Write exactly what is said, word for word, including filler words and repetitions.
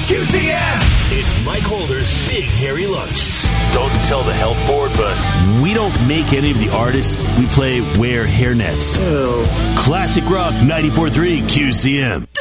Q C M. It's Mike Holder's Big Hairy Lunch. Don't tell the health board, but we don't make any of the artists we play wear hairnets. Ew. Classic Rock ninety-four point three Q C M.